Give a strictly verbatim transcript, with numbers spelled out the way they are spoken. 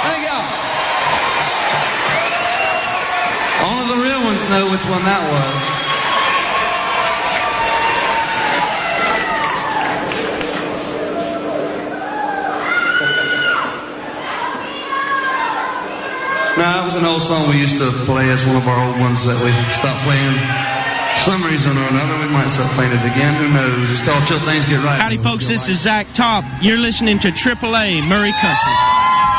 Thank y'all. Only the real ones know which one that was. No, that was an old song we used to play as one of our old ones that we stopped playing. For some reason or another, we might start playing it again. Who knows? It's called Till Things Get Right. Howdy, folks. This is Zach Top. You're listening to Triple A Murray Country.